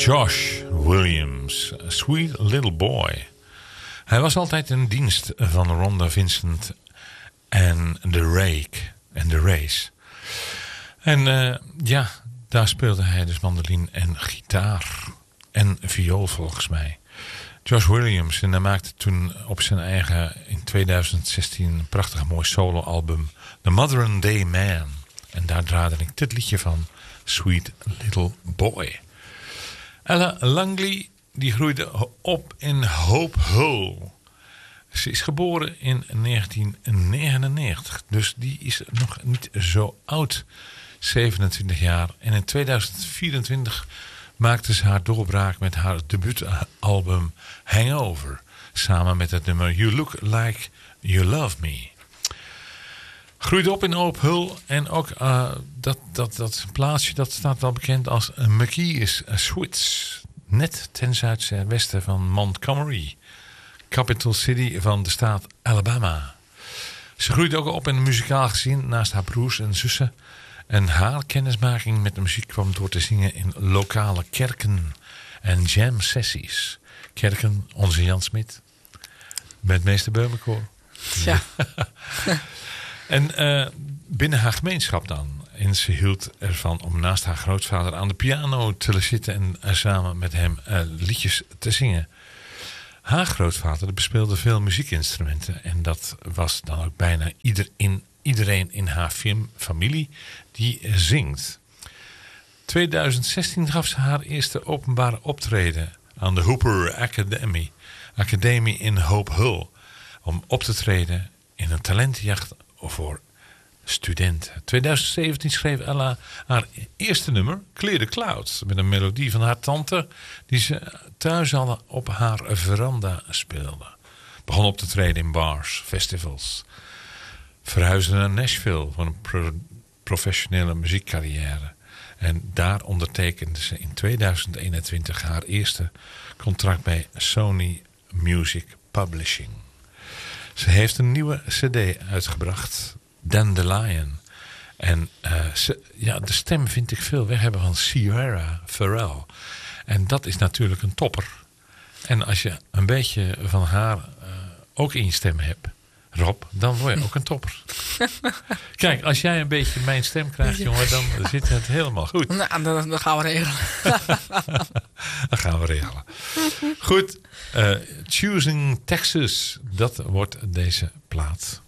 Josh Williams, Sweet Little Boy. Hij was altijd in dienst van Rhonda Vincent en The Rake en The Race. En daar speelde hij dus mandoline en gitaar en viool volgens mij. Josh Williams, en hij maakte toen op zijn eigen in 2016 een prachtig mooi soloalbum The Modern Day Man. En daar draaide ik dit liedje van, Sweet Little Boy. Ella Langley, die groeide op in Hope Hull. Ze is geboren in 1999, dus die is nog niet zo oud, 27 jaar. En in 2024 maakte ze haar doorbraak met haar debuutalbum Hangover, samen met het nummer You Look Like You Love Me. Groeide op in Hope Hull en ook dat plaatsje dat staat wel bekend als McKees-Switz. Net ten zuidwesten van Montgomery, capital city van de staat Alabama. Ze groeide ook op in een muzikaal gezin naast haar broers en zussen. En haar kennismaking met de muziek kwam door te zingen in lokale kerken en jam sessies. Kerken, onze Jan Smit, met meester Beumenkoor. Ja. En binnen haar gemeenschap dan. En ze hield ervan om naast haar grootvader aan de piano te zitten en samen met hem liedjes te zingen. Haar grootvader bespeelde veel muziekinstrumenten. En dat was dan ook bijna iedereen in haar familie die zingt. 2016 gaf ze haar eerste openbare optreden aan de Hooper Academy in Hope Hull. Om op te treden in een talentenjacht voor studenten. 2017 schreef Ella haar eerste nummer, Clear the Clouds, met een melodie van haar tante die ze thuis al op haar veranda speelde. Begon op te treden in bars, festivals. Verhuisde naar Nashville voor een professionele muziekcarrière. En daar ondertekende ze in 2021 haar eerste contract bij Sony Music Publishing. Ze heeft een nieuwe cd uitgebracht, Dandelion. En de stem vind ik veel weg hebben van Sierra Farrell. En dat is natuurlijk een topper. En als je een beetje van haar ook in je stem hebt, Rob, dan word je ook een topper. Kijk, als jij een beetje mijn stem krijgt, jongen, dan zit het helemaal goed. Nou, dan gaan we regelen. Dat gaan we regelen. Goed, Choosing Texas, dat wordt deze plaat.